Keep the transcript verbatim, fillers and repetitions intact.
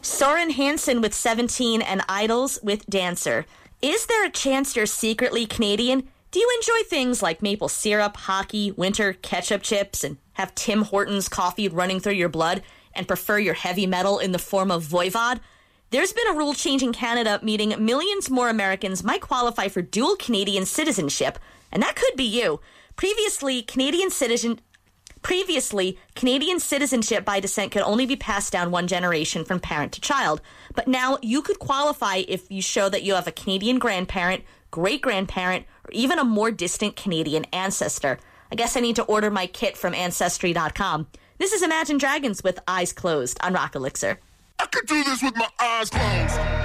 Soren Hansen with seventeen and Idols with Dancer. Is there a chance you're secretly Canadian? Do you enjoy things like maple syrup, hockey, winter, ketchup chips, and have Tim Hortons coffee running through your blood, and prefer your heavy metal in the form of Voivod? There's been a rule change in Canada, meaning millions more Americans might qualify for dual Canadian citizenship, and that could be you. Previously, Canadian citizen... Previously, Canadian citizenship by descent could only be passed down one generation from parent to child. But now you could qualify if you show that you have a Canadian grandparent, great-grandparent, or even a more distant Canadian ancestor. I guess I need to order my kit from Ancestry dot com. This is Imagine Dragons with Eyes Closed on Rock Elixir. I could do this with my eyes closed.